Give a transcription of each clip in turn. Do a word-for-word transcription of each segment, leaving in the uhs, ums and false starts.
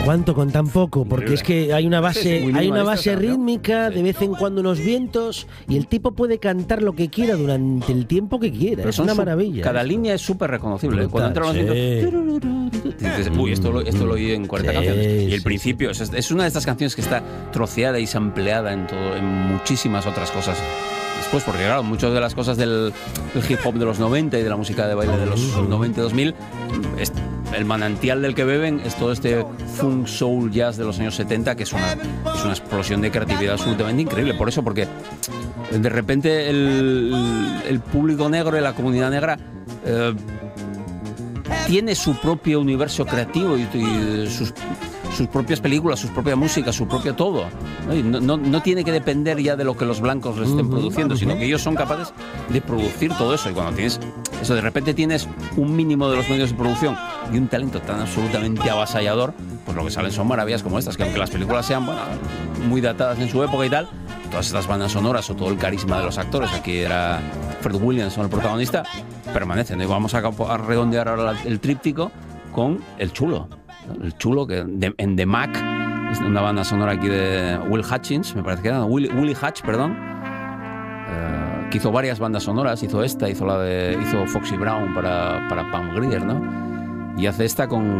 ¿Cuánto con tan poco? Porque Increíble. es que hay una base, Sí, sí, hay una base minimalista, rítmica, sí. de vez en cuando unos vientos, y el tipo puede cantar lo que quiera durante el tiempo que quiera. Pero es son una su- maravilla. Cada esto. línea es súper reconocible. Brutal, Cuando entran los sí. vientos, dices, uy, esto lo, esto lo oí en cuarenta Sí, canciones. Y el sí, principio es, es una de estas canciones que está troceada y sampleada en, todo, en muchísimas otras cosas. Después, porque claro, muchas de las cosas del, del hip hop de los noventa y de la música de baile de los noventa y dos mil, es, el manantial del que beben es todo este funk, soul, jazz de los años setenta, que es una, es una explosión de creatividad absolutamente increíble. Por eso, porque de repente el, el público negro y la comunidad negra eh, tiene su propio universo creativo y, y sus, sus propias películas, su propia música, su propio todo, ¿no? Y no, no, no tiene que depender ya de lo que los blancos les estén Uh-huh, produciendo, uh-huh. sino que ellos son capaces de producir todo eso. Y cuando tienes eso, de repente tienes un mínimo de los medios de producción y un talento tan absolutamente avasallador, pues lo que salen son maravillas como estas, que aunque las películas sean, bueno, muy datadas en su época y tal, todas estas bandas sonoras o todo el carisma de los actores, aquí era Fred Williamson el protagonista, permanecen. Y vamos a, a redondear ahora el tríptico con El Chulo, ¿no? El Chulo, que de, en The Mac, es una banda sonora aquí de Will Hutchins, me parece que era, Willie, Willie Hutch, perdón, eh, que hizo varias bandas sonoras, hizo esta, hizo la de hizo Foxy Brown para, para Pam Grier, ¿no? Y hace esta con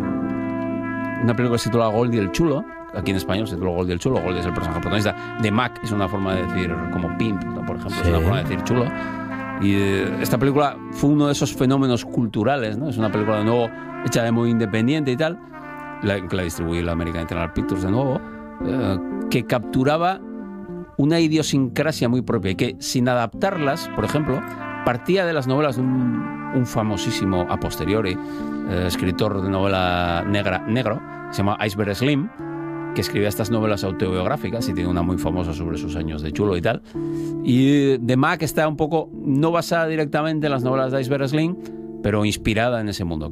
una película que se titula Goldie el Chulo. Aquí en español se titula Goldie el Chulo. Goldie es el personaje protagonista. The Mac es una forma de decir como pimp, ¿no? Por ejemplo, Sí. es una forma de decir chulo. Y eh, esta película fue uno de esos fenómenos culturales, ¿no? Es una película de nuevo hecha de muy independiente y tal, la, que la distribuye la American International Pictures de nuevo, eh, que capturaba una idiosincrasia muy propia y que, sin adaptarlas, por ejemplo, partía de las novelas de un, un famosísimo a posteriori eh, escritor de novela negra, negro, que se llama Iceberg Slim, que escribía estas novelas autobiográficas y tiene una muy famosa sobre sus años de chulo y tal. Y The Mac está un poco, no basada directamente en las novelas de Iceberg Slim, pero inspirada en ese mundo.